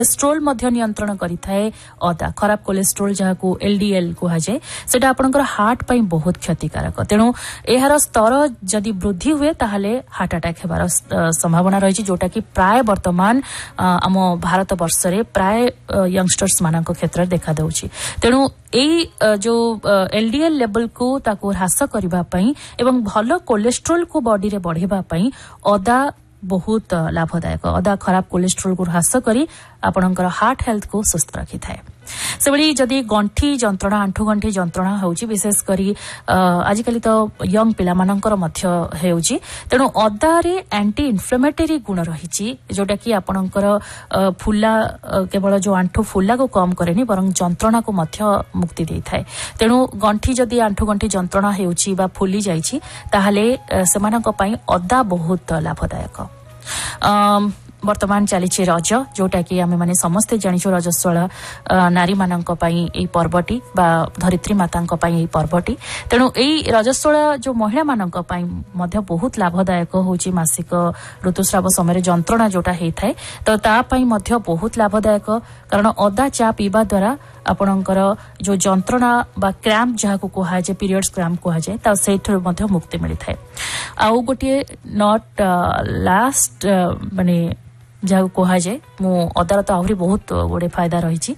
Cholesterol मध्य नियंत्रण करिथाए अदा खराब कोलेस्ट्रोल जहाँ को एलडीएल कहा जाए सेटा आपनकर हार्ट पई बहुत क्षतिकारक तेणु एहार स्तर जदि वृद्धि हुए ताहले हार्ट अटैक हेबार संभावना रही जोटा कि प्राय वर्तमान आम भारत वर्ष रे प्राय यंगस्टर्स मानक क्षेत्र देखा दउछि तेणु एई जो एलडीएल लेवल को ताको ह्रास करबा पई एवं भलो कोलेस्ट्रोल को बॉडी रे बढ़ेबा पई अदा बहुत लाभदायक अदा खराब कोलेस्ट्रोल को ह्रास करी आपणकर हार्ट हेल्थ को सुस्थ रखी थाए से भली जदि गंठी जंत्रणा आंठु गंठी जंत्रणा होउची विशेष करी आजिकली तो यंग पिला मानकर मध्य हेउची तेणु अदा रे एंटी इन्फ्लेमेटरी गुण रहिची जोटा कि आपणकर फुला केवल जो आंठु फुला को कम करेनी बरं जंत्रणा को मध्य मुक्ति देई थाए तेणु गंठी जदि आंठु गंठी जंत्रणा हेउची बा फुली जाईची ताहाले सेमानक पई अदा बहुत लाभदायक वर्तमान चली रज जोटा कि आम मैंने समस्ते जानिछु रजस्वल नारी मानक पई एई पर्वटी बा धरित्री मातांक पई एई पर्वटी तेणु एई रजस्वल जो महिला मानक पई मध्य बहुत लाभदायक होची मासिक ऋतुस्राव समय जंत्रणा जोटा हेई थाए तो ता पई मध्य बहुत लाभदायक कारण अदा चा पीबा द्वारा आपणकर जो जंत्रणा बा क्रैम्प जहाँ को कहा जाए पीरियड्स क्रैम्प कहा जाए ता सेठर मध्य मुक्ति मिली थाए आउ गोटे नॉट लास्ट माने जहाँ कहा जाए मु अदार तो आहरी बहुत गोटे फायदा रही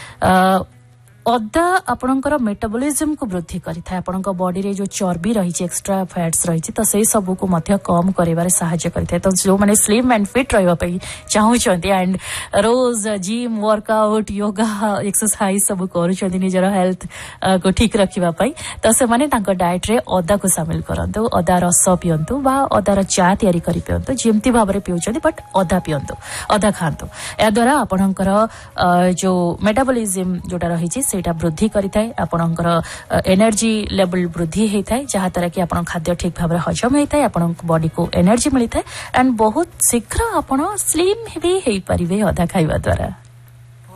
अदा आपणकर मेटाबॉलिज्म को वृद्धि करिथा आपणक बॉडी रे जो चर्बी रही एक्स्ट्रा फैट्स रही तो से सब को मध्य कम करिवारे सहायता करिथा तो जो माने स्लिम एंड फिट रहबा पई चाहूचंती and rose gym workout yoga exercise सब करूचंती निजर हेल्थ को ठीक रखिबा पई तो से माने तांको डाइट रे अदा को शामिल करंतु अदा रस पियंतु बा अदा रा चा तयारी करि पियंतु जेमती भाबरे पिउचंती बट अदा पियंतु अदा खांतु या द्वारा आपणकर जो मेटाबॉलिज्म जोटा रही सेटा वृद्धि करिथाय आपणकर एनर्जी लेवल वृद्धि हेइथाय जहा तरह कि आपण खाद्य ठीक भाबरे हजम हेइथाय आपण बॉडी को एनर्जी मिलिथाय एंड बहुत शीघ्र आपण स्लिम भी हेइ परिबे अदा खाइबा द्वारा।